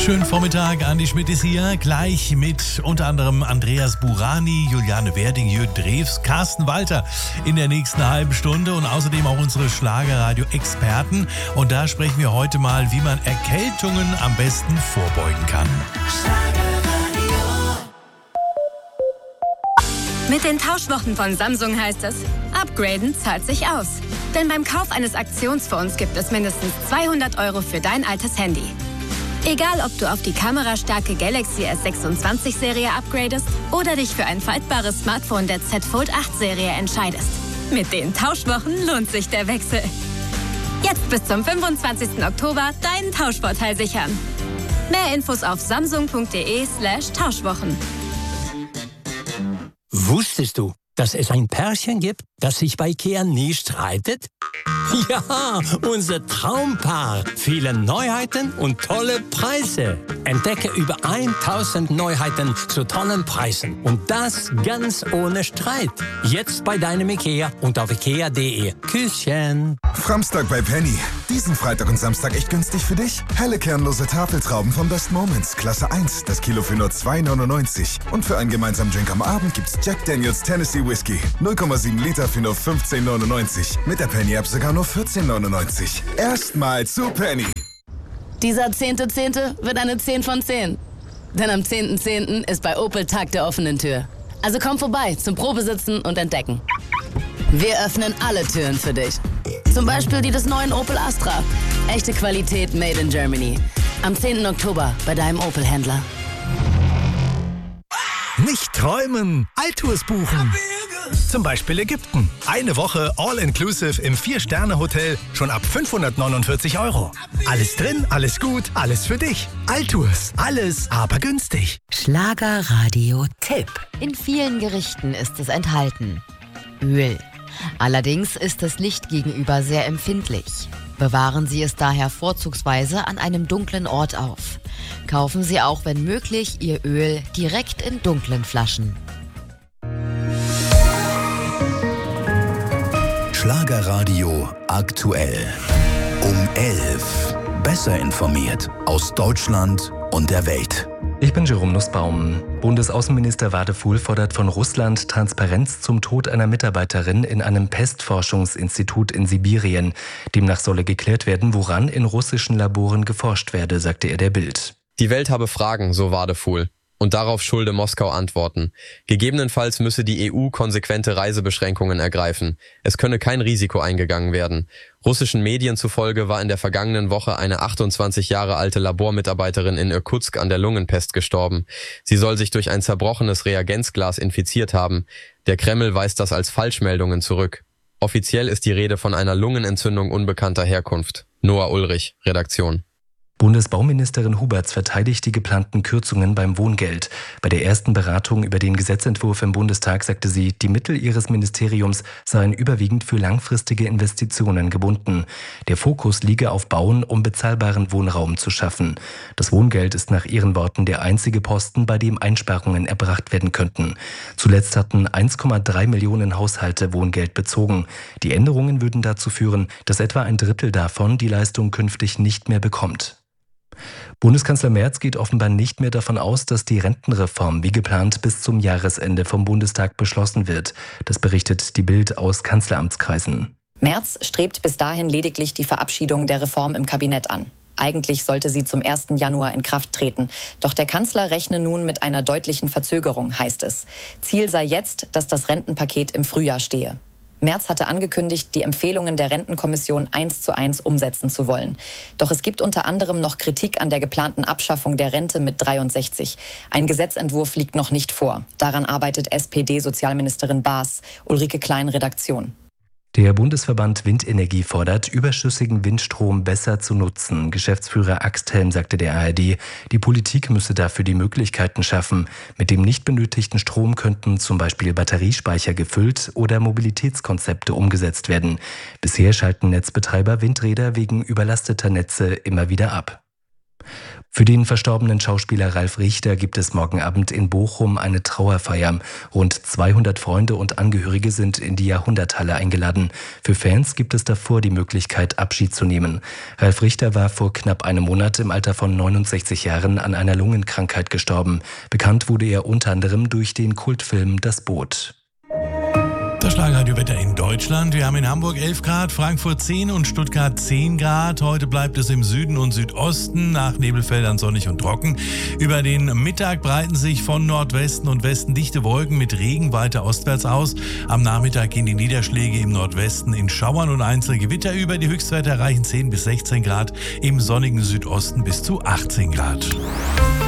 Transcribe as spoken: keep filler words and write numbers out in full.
Schönen Vormittag, Andi Schmidt ist hier, gleich mit unter anderem Andreas Burani, Juliane Werding, Jürgen Drews, Carsten Walter in der nächsten halben Stunde und außerdem auch unsere Schlagerradio-Experten. Und da sprechen wir heute mal, wie man Erkältungen am besten vorbeugen kann. Mit den Tauschwochen von Samsung heißt es, upgraden zahlt sich aus. Denn beim Kauf eines Aktionsphones gibt es mindestens zweihundert Euro für dein altes Handy. Egal, ob du auf die kamerastarke Galaxy S sechsundzwanzig Serie upgradest oder dich für ein faltbares Smartphone der Z Fold acht Serie entscheidest. Mit den Tauschwochen lohnt sich der Wechsel. Jetzt bis zum fünfundzwanzigsten Oktober deinen Tauschvorteil sichern. Mehr Infos auf samsung.de slash Tauschwochen. Wusstest du, dass es ein Pärchen gibt, das sich bei IKEA nie streitet? Ja, unser Traumpaar. Viele Neuheiten und tolle Preise. Entdecke über tausend Neuheiten zu tollen Preisen. Und das ganz ohne Streit. Jetzt bei deinem IKEA und auf ikea punkt de. Küsschen. Framstag bei Penny. Diesen Freitag und Samstag echt günstig für dich. Helle kernlose Tafeltrauben von Best Moments. Klasse eins. Das Kilo für nur zwei neunundneunzig. Und für einen gemeinsamen Drink am Abend gibt's Jack Daniels Tennessee Whiskey. null Komma sieben Liter für nur fünfzehn neunundneunzig. Mit der Penny-App sogar nur vierzehn neunundneunzig. Erstmal zu Penny. Dieser zehnte zehnte wird eine zehn von zehn. Denn am zehnten zehnten ist bei Opel Tag der offenen Tür. Also komm vorbei zum Probesitzen und Entdecken. Wir öffnen alle Türen für dich. Zum Beispiel die des neuen Opel Astra. Echte Qualität made in Germany. Am zehnten Oktober bei deinem Opel-Händler. Nicht träumen, Alltours buchen. Zum Beispiel Ägypten. Eine Woche All-Inclusive im vier-Sterne-Hotel schon ab fünfhundertneunundvierzig Euro. Alles drin, alles gut, alles für dich. Alltours, alles, aber günstig. Schlagerradio-Tipp. In vielen Gerichten ist es enthalten. Öl. Allerdings ist das Licht gegenüber sehr empfindlich. Bewahren Sie es daher vorzugsweise an einem dunklen Ort auf. Kaufen Sie auch, wenn möglich, Ihr Öl direkt in dunklen Flaschen. Schlagerradio aktuell. Um elf. Besser informiert aus Deutschland und der Welt. Ich bin Jerome Nussbaum. Bundesaußenminister Wadefuhl fordert von Russland Transparenz zum Tod einer Mitarbeiterin in einem Pestforschungsinstitut in Sibirien. Demnach solle geklärt werden, woran in russischen Laboren geforscht werde, sagte er der Bild. Die Welt habe Fragen, so Wadefuhl. Und darauf schulde Moskau Antworten. Gegebenenfalls müsse die E U konsequente Reisebeschränkungen ergreifen. Es könne kein Risiko eingegangen werden. Russischen Medien zufolge war in der vergangenen Woche eine achtundzwanzig Jahre alte Labormitarbeiterin in Irkutsk an der Lungenpest gestorben. Sie soll sich durch ein zerbrochenes Reagenzglas infiziert haben. Der Kreml weist das als Falschmeldungen zurück. Offiziell ist die Rede von einer Lungenentzündung unbekannter Herkunft. Noah Ulrich, Redaktion. Bundesbauministerin Huberts verteidigt die geplanten Kürzungen beim Wohngeld. Bei der ersten Beratung über den Gesetzentwurf im Bundestag sagte sie, die Mittel ihres Ministeriums seien überwiegend für langfristige Investitionen gebunden. Der Fokus liege auf Bauen, um bezahlbaren Wohnraum zu schaffen. Das Wohngeld ist nach ihren Worten der einzige Posten, bei dem Einsparungen erbracht werden könnten. Zuletzt hatten eins Komma drei Millionen Haushalte Wohngeld bezogen. Die Änderungen würden dazu führen, dass etwa ein Drittel davon die Leistung künftig nicht mehr bekommt. Bundeskanzler Merz geht offenbar nicht mehr davon aus, dass die Rentenreform wie geplant bis zum Jahresende vom Bundestag beschlossen wird. Das berichtet die Bild aus Kanzleramtskreisen. Merz strebt bis dahin lediglich die Verabschiedung der Reform im Kabinett an. Eigentlich sollte sie zum ersten Januar in Kraft treten. Doch der Kanzler rechne nun mit einer deutlichen Verzögerung, heißt es. Ziel sei jetzt, dass das Rentenpaket im Frühjahr stehe. Merz hatte angekündigt, die Empfehlungen der Rentenkommission eins zu eins umsetzen zu wollen. Doch es gibt unter anderem noch Kritik an der geplanten Abschaffung der Rente mit dreiundsechzig. Ein Gesetzentwurf liegt noch nicht vor. Daran arbeitet S P D-Sozialministerin Baas. Ulrike Klein, Redaktion. Der Bundesverband Windenergie fordert, überschüssigen Windstrom besser zu nutzen. Geschäftsführer Axthelm sagte der A R D, die Politik müsse dafür die Möglichkeiten schaffen. Mit dem nicht benötigten Strom könnten zum Beispiel Batteriespeicher gefüllt oder Mobilitätskonzepte umgesetzt werden. Bisher schalten Netzbetreiber Windräder wegen überlasteter Netze immer wieder ab. Für den verstorbenen Schauspieler Ralf Richter gibt es morgen Abend in Bochum eine Trauerfeier. Rund zweihundert Freunde und Angehörige sind in die Jahrhunderthalle eingeladen. Für Fans gibt es davor die Möglichkeit, Abschied zu nehmen. Ralf Richter war vor knapp einem Monat im Alter von neunundsechzig Jahren an einer Lungenkrankheit gestorben. Bekannt wurde er unter anderem durch den Kultfilm Das Boot. Das Schlagerradiowetter in Deutschland. Wir haben in Hamburg elf Grad, Frankfurt zehn und Stuttgart zehn Grad. Heute bleibt es im Süden und Südosten, nach Nebelfeldern sonnig und trocken. Über den Mittag breiten sich von Nordwesten und Westen dichte Wolken mit Regen weiter ostwärts aus. Am Nachmittag gehen die Niederschläge im Nordwesten in Schauern und einzelne Gewitter über. Die Höchstwerte erreichen zehn bis sechzehn Grad, im sonnigen Südosten bis zu achtzehn Grad.